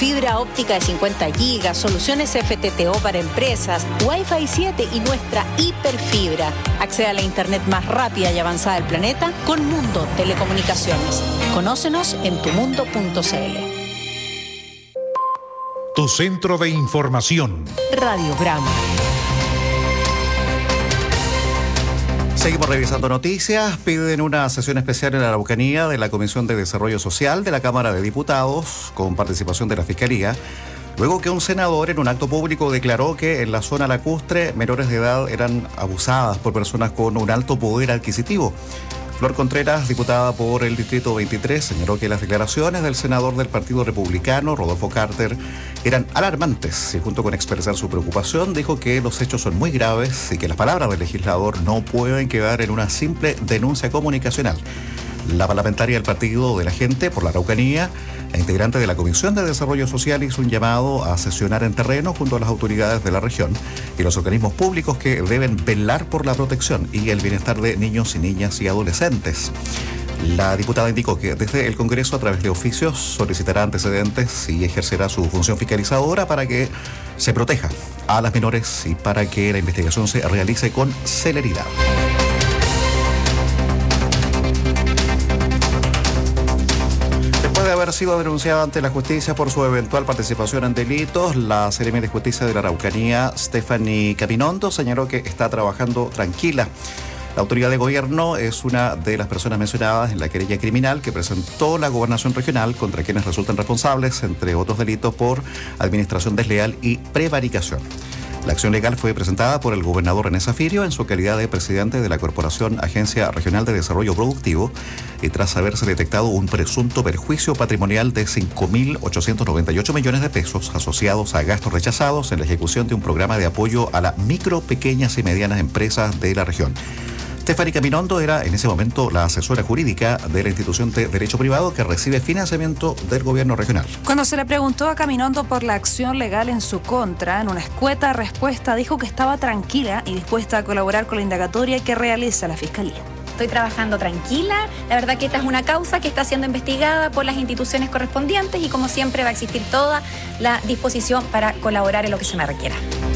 Fibra óptica de 50 gigas, soluciones FTTO para empresas, Wi-Fi 7 y nuestra hiperfibra. Accede a la internet más rápida y avanzada del planeta con Mundo Telecomunicaciones. Conócenos en tumundo.cl. Tu centro de información. Radiograma. Seguimos revisando noticias. Piden una sesión especial en la Araucanía de la Comisión de Desarrollo Social de la Cámara de Diputados, con participación de la Fiscalía, luego que un senador en un acto público declaró que en la zona lacustre menores de edad eran abusadas por personas con un alto poder adquisitivo. Flor Contreras, diputada por el Distrito 23, señaló que las declaraciones del senador del Partido Republicano, Rodolfo Carter, eran alarmantes y junto con expresar su preocupación dijo que los hechos son muy graves y que las palabras del legislador no pueden quedar en una simple denuncia comunicacional. La parlamentaria del Partido de la Gente por la Araucanía, la integrante de la Comisión de Desarrollo Social, hizo un llamado a sesionar en terreno junto a las autoridades de la región y los organismos públicos que deben velar por la protección y el bienestar de niños y niñas y adolescentes. La diputada indicó que desde el Congreso, a través de oficios, solicitará antecedentes y ejercerá su función fiscalizadora para que se proteja a las menores y para que la investigación se realice con celeridad. De haber sido denunciada ante la justicia por su eventual participación en delitos, la Seremi de Justicia de la Araucanía, Stephanie Caminondo, señaló que está trabajando tranquila. La autoridad de gobierno es una de las personas mencionadas en la querella criminal que presentó la Gobernación Regional contra quienes resultan responsables, entre otros delitos, por administración desleal y prevaricación. La acción legal fue presentada por el gobernador René Zafirio en su calidad de presidente de la Corporación Agencia Regional de Desarrollo Productivo y tras haberse detectado un presunto perjuicio patrimonial de 5.898 millones de pesos asociados a gastos rechazados en la ejecución de un programa de apoyo a las micro, pequeñas y medianas empresas de la región. Stephanie Caminondo era en ese momento la asesora jurídica de la institución de derecho privado que recibe financiamiento del gobierno regional. Cuando se le preguntó a Caminondo por la acción legal en su contra, en una escueta respuesta dijo que estaba tranquila y dispuesta a colaborar con la indagatoria que realiza la Fiscalía. Estoy trabajando tranquila, la verdad que esta es una causa que está siendo investigada por las instituciones correspondientes y como siempre va a existir toda la disposición para colaborar en lo que se me requiera.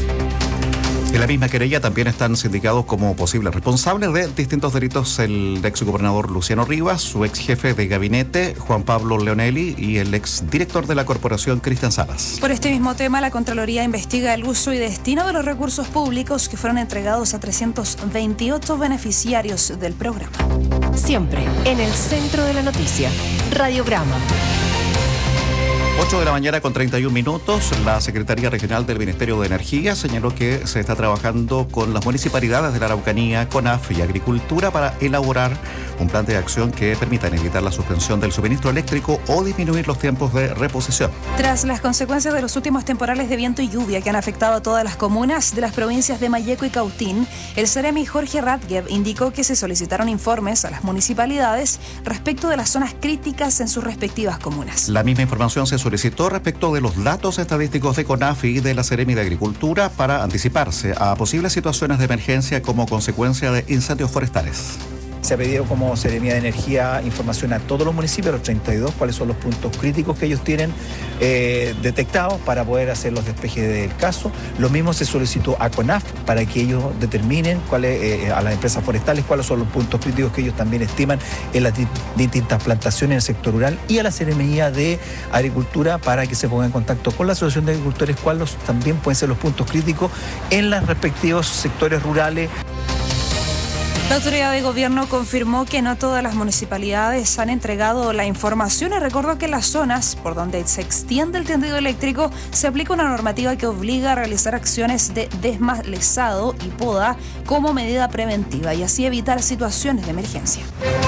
En la misma querella también están sindicados como posibles responsables de distintos delitos el exgobernador Luciano Rivas, su ex jefe de gabinete Juan Pablo Leonelli y el ex director de la corporación Cristian Salas. Por este mismo tema, la Contraloría investiga el uso y destino de los recursos públicos que fueron entregados a 328 beneficiarios del programa. Siempre en el centro de la noticia. Radiograma. 8 de la mañana con 31 minutos, la Secretaría Regional del Ministerio de Energía señaló que se está trabajando con las municipalidades de la Araucanía, CONAF y Agricultura para elaborar un plan de acción que permita evitar la suspensión del suministro eléctrico o disminuir los tiempos de reposición. Tras las consecuencias de los últimos temporales de viento y lluvia que han afectado a todas las comunas de las provincias de Malleco y Cautín, el Seremi Jorge Ratgev indicó que se solicitaron informes a las municipalidades respecto de las zonas críticas en sus respectivas comunas. La misma información se solicitó respecto de los datos estadísticos de CONAF y de la Seremi de Agricultura para anticiparse a posibles situaciones de emergencia como consecuencia de incendios forestales. Se ha pedido como Seremía de Energía información a todos los municipios, los 32, cuáles son los puntos críticos que ellos tienen detectados para poder hacer los despejes del caso. Lo mismo se solicitó a CONAF para que ellos determinen a las empresas forestales cuáles son los puntos críticos que ellos también estiman en las distintas plantaciones en el sector rural y a la Seremía de Agricultura para que se pongan en contacto con la Asociación de Agricultores cuáles también pueden ser los puntos críticos en los respectivos sectores rurales. La autoridad de gobierno confirmó que no todas las municipalidades han entregado la información y recordó que en las zonas por donde se extiende el tendido eléctrico se aplica una normativa que obliga a realizar acciones de desmalezado y poda como medida preventiva y así evitar situaciones de emergencia.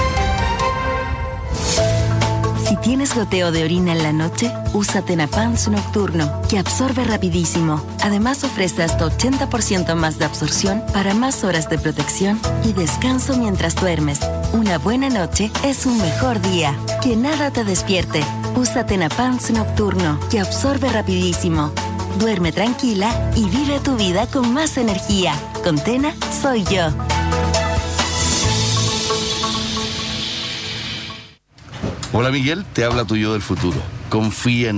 Si tienes goteo de orina en la noche, usa Tenapans Nocturno, que absorbe rapidísimo. Además ofrece hasta 80% más de absorción para más horas de protección y descanso mientras duermes. Una buena noche es un mejor día. Que nada te despierte. Usa Tenapans Nocturno, que absorbe rapidísimo. Duerme tranquila y vive tu vida con más energía. Con Tena, soy yo. Hola Miguel, te habla tu yo del futuro. Confía en